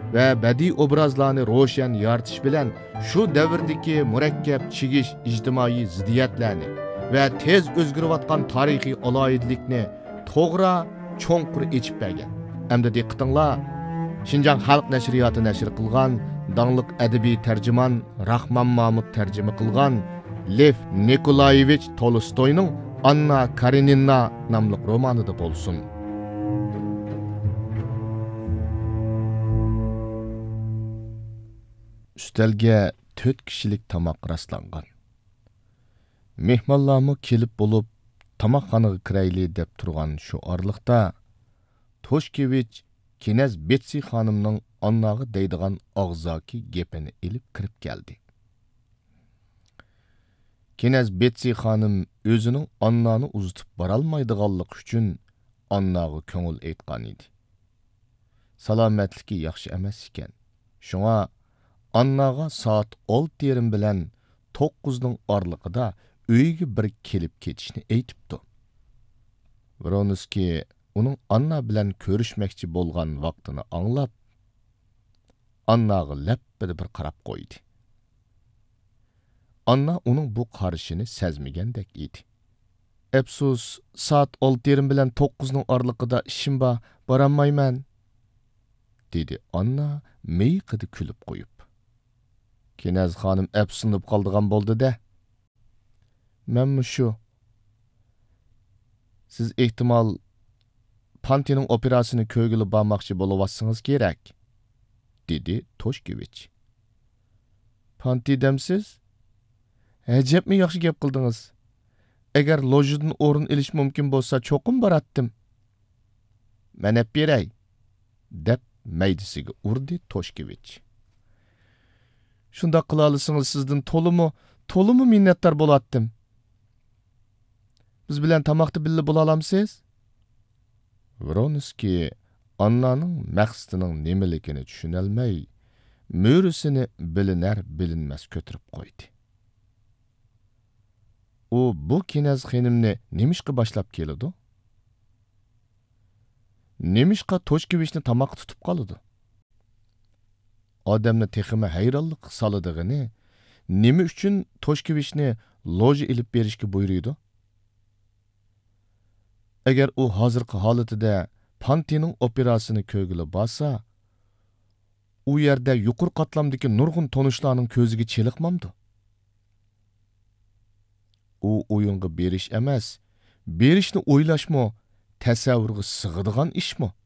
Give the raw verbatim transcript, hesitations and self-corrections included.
va badiiy obrazlarni ro'shan yoritish bilan shu davrdagi murakkab chigish ijtimoiy ziddiyatlarni va tez o'zgarayotgan tarixiy aloyidlikni to'g'ri cho'nqur echib bergan. Hamda diqqatinglar, Şinjan Xalq Nashriyoti nashr qilgan dаңлық әдеби тәржіман Рахман Мамут тәржімі қылған Лев Николаевич Толстойның Анна Каренина намлық романы да болсын. Üstəlgə төрт kişilik tamaq rastlanған. Mehmonlarmı kelib bo'lib, tamoqxonaga kirayli deb turgan shu orliqda Toshkevich Kinez Betsi xonimning Annaga deydigan og'zaki gapini ilib kirib keldi. Kinez Betsi xonim o'zining Annani uzitib borolmaydiganligi uchun Annaga ko'ngil aytgan edi. Salomatligi yaxshi emas ekan. Shunga Annaga soat olti yarim bilan to'qqizning orliqida uyga bir kelib ketishni aytibdi. Vronskiy uning Anna bilan ko'rishmoqchi bo'lgan vaqtini anglab, Annaga lappida bir qarab qo'ydi. Anna uning bu qarashini sezmagandek edi. Afsus, soat olti yarim bilan to'qqizning orliqida ishim bor, borolmayman, dedi Anna miyqida kulib qo'yib. Kinez xonim afsunib qoldigan bo'ldi-da. Menmi shu. Siz ehtimol Pantining operasini ko'gili bormoqchi bo'layotsangiz kerak, dedi Toshkevich. Panti demsiz? Ajabmi yaxshi gap qildingiz. Agar lojidan o'rin olish mumkin bo'lsa, cho'qim boratdim. Mana beray, deb maydisiga urdi Toshkevich. Shunda qila olsangiz sizdan to'limi, to'limi minnatdor bo'latdim. Biz bilan tamoqni birga bo'la olamsiz? Vronskiy Annaning maqsadining nimaligini tushunolmay, mo'risini bilinar bilinmas ko'tirib qo'ydi. U bu Kinez xonimni nimishqa boshlab keladi? Nimishqa Toshkevichni tamoq tutib qoladi? Odamni texmi hayronlik solidigini, nima uchun Toshkevichni loji ilib berishga buyuruydi? Agar u hozirgi holatida Pantining operasini ko'gili borsa, u yerda yuqori qatlamdagi nurg'un tonishlarning ko'ziga cheliqmamdi. U o'yinga berish emas, berishni o'ylashmi, tasavvurga sig'adigan ishmi?